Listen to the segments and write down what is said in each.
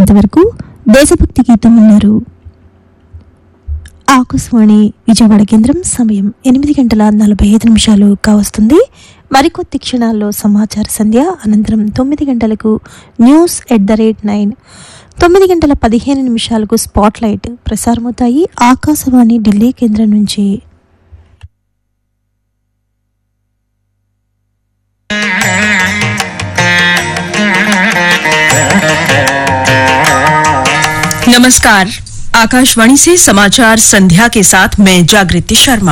ఇంతవరకు దేశభక్తి గీతం విన్నారు. ఆకాశవాణి విజయవాడ కేంద్రం సమయం 8:45 కావస్తుంది. మరికొద్ది క్షణాల్లో సమాచార సంధ్య, అనంతరం 9 గంటలకు న్యూస్ @9, 9:15 స్పాట్లైట్ ప్రసారమవుతాయి ఆకాశవాణి ఢిల్లీ కేంద్రం నుంచి. नमस्कार, आकाशवाणी से समाचार संध्या के साथ मैं जागृति शर्मा।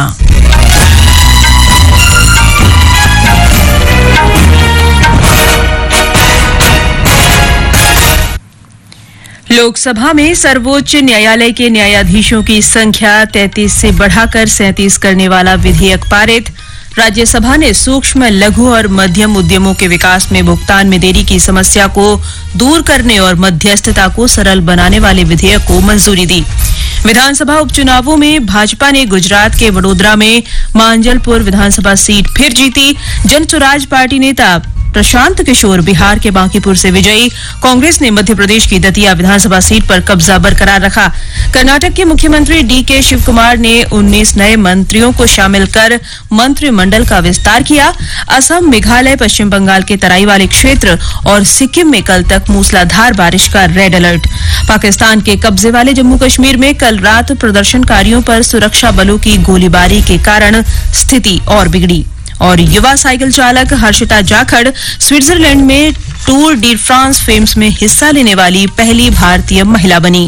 लोकसभा में सर्वोच्च न्यायालय के न्यायाधीशों की संख्या 33 से बढ़ाकर 37 करने वाला विधेयक पारित। राज्यसभा ने सूक्ष्म, लघु और मध्यम उद्यमों के विकास में भुगतान में देरी की समस्या को दूर करने और मध्यस्थता को सरल बनाने वाले विधेयक को मंजूरी दी। विधानसभा उपचुनावों में भाजपा ने गुजरात के वडोदरा में मांजलपुर विधानसभा सीट फिर जीती। जन स्वराज पार्टी नेता प्रशांत किशोर बिहार के बांकीपुर से विजयी। कांग्रेस ने मध्य प्रदेश की दतिया विधानसभा सीट पर कब्जा बरकरार रखा। कर्नाटक के मुख्यमंत्री डीके शिवकुमार ने 19 नए मंत्रियों को शामिल कर मंत्रिमंडल का विस्तार किया। असम, मेघालय, पश्चिम बंगाल के तराई वाले क्षेत्र और सिक्किम में कल तक मूसलाधार बारिश का रेड अलर्ट। पाकिस्तान के कब्जे वाले जम्मू कश्मीर में कल रात प्रदर्शनकारियों पर सुरक्षा बलों की गोलीबारी के कारण स्थिति और बिगड़ी। और युवा साइकिल चालक हर्षिता जाखड़ स्विट्जरलैंड में टूर डी फ्रांस फेम्स में हिस्सा लेने वाली पहली भारतीय महिला बनी।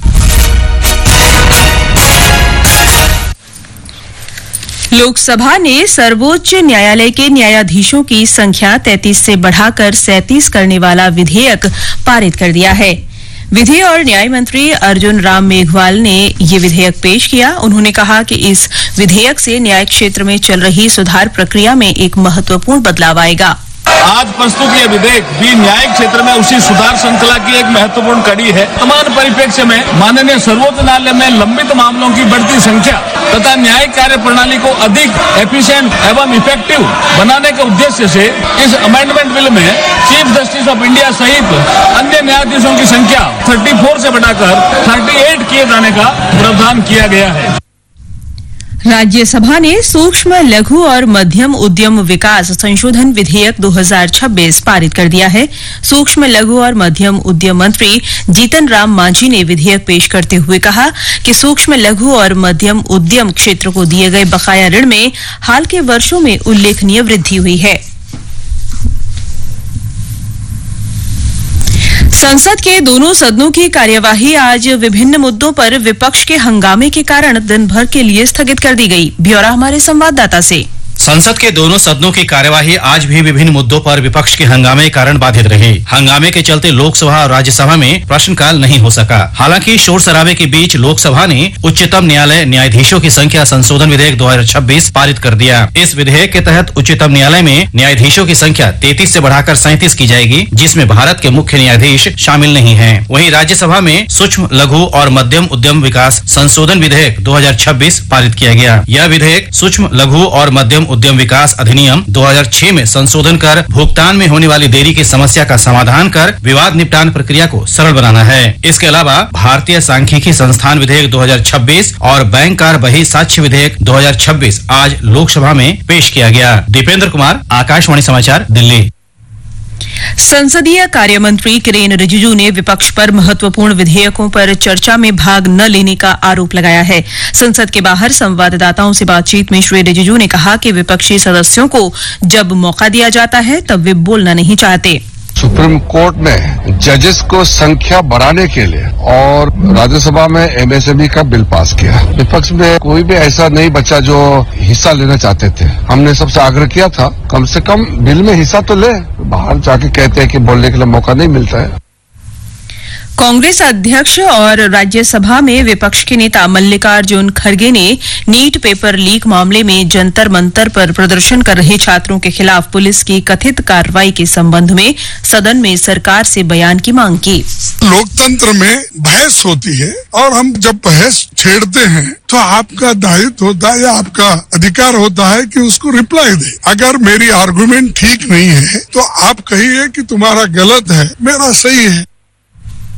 लोकसभा ने सर्वोच्च न्यायालय के न्यायाधीशों की संख्या 33 से बढ़ाकर 37 करने वाला विधेयक पारित कर दिया है। विधि और न्याय मंत्री अर्जुन राम मेघवाल ने ये विधेयक पेश किया। उन्होंने कहा कि इस विधेयक से न्याय क्षेत्र में चल रही सुधार प्रक्रिया में एक महत्वपूर्ण बदलाव आएगा। आज प्रस्तुत ये विधेयक भी न्यायिक क्षेत्र में उसी सुधार श्रृंखला की एक महत्वपूर्ण कड़ी है। वर्तमान परिप्रेक्ष्य में माननीय सर्वोच्च न्यायालय में लंबित मामलों की बढ़ती संख्या तथा न्यायिक कार्य प्रणाली को अधिक एफिशिएंट एवं इफेक्टिव बनाने के उद्देश्य से इस अमेंडमेंट बिल में चीफ जस्टिस ऑफ इंडिया सहित अन्य न्यायाधीशों की संख्या 34 से बढ़ाकर 38 किए जाने का प्रावधान किया गया है। राज्यसभा ने सूक्ष्म, लघु और मध्यम उद्यम विकास संशोधन विधेयक 2026 पारित कर दिया है। सूक्ष्म, लघु और मध्यम उद्यम मंत्री जीतन राम मांझी ने विधेयक पेश करते हुए कहा कि सूक्ष्म, लघु और मध्यम उद्यम क्षेत्र को दिए गए बकाया ऋण में हाल के वर्षों में उल्लेखनीय वृद्धि हुई है। संसद के दोनों सदनों की कार्यवाही आज विभिन्न मुद्दों पर विपक्ष के हंगामे के कारण दिन भर के लिए स्थगित कर दी गई। ब्यौरा हमारे संवाददाता से। संसद के दोनों सदनों की कार्यवाही आज भी विभिन्न मुद्दों पर विपक्ष के हंगामे के कारण बाधित रही। हंगामे के चलते लोकसभा और राज्यसभा में प्रश्नकाल नहीं हो सका। हालांकि शोर शराबे के बीच लोकसभा ने उच्चतम न्यायालय न्यायाधीशों की संख्या संशोधन विधेयक 2026 पारित कर दिया। इस विधेयक के तहत उच्चतम न्यायालय में न्यायाधीशों की संख्या 33 से बढ़ाकर 37 की जाएगी, जिसमें भारत के मुख्य न्यायाधीश शामिल नहीं है। वहीं राज्यसभा में सूक्ष्म, लघु और मध्यम उद्यम विकास संशोधन विधेयक 2026 पारित किया गया। यह विधेयक सूक्ष्म, लघु और मध्यम उद्यम विकास अधिनियम 2006 में संशोधन कर भुगतान में होने वाली देरी की समस्या का समाधान कर विवाद निपटान प्रक्रिया को सरल बनाना है। इसके अलावा भारतीय सांख्यिकी संस्थान विधेयक 2026 और बैंक कार बही साक्ष्य विधेयक 2026 आज लोकसभा में पेश किया गया। दीपेंद्र कुमार, आकाशवाणी समाचार, दिल्ली। संसदीय कार्य मंत्री किरेन रिजिजू ने विपक्ष पर महत्वपूर्ण विधेयकों पर चर्चा में भाग न लेने का आरोप लगाया है। संसद के बाहर संवाददाताओं से बातचीत में श्री रिजिजू ने कहा कि विपक्षी सदस्यों को जब मौका दिया जाता है तब वे बोलना नहीं चाहते। सुप्रीम कोर्ट ने जजेस को संख्या बढ़ाने के लिए और राज्यसभा में एमएसएमई का बिल पास किया। विपक्ष में कोई भी ऐसा नहीं बचा जो हिस्सा लेना चाहते थे। हमने सबसे आग्रह किया था कम से कम बिल में हिस्सा तो ले। बाहर जाके कहते हैं कि बोलने के लिए मौका नहीं मिलता है। कांग्रेस अध्यक्ष और राज्यसभा में विपक्ष के नेता मल्लिकार्जुन खड़गे ने नीट पेपर लीक मामले में जंतर मंतर पर प्रदर्शन कर रहे छात्रों के खिलाफ पुलिस की कथित कार्रवाई के संबंध में सदन में सरकार से बयान की मांग की। लोकतंत्र में बहस होती है और हम जब बहस छेड़ते हैं तो आपका दायित्व होता है या आपका अधिकार होता है कि उसको रिप्लाई दे। अगर मेरी आर्गुमेंट ठीक नहीं है तो आप कहिए कि तुम्हारा गलत है, मेरा सही है।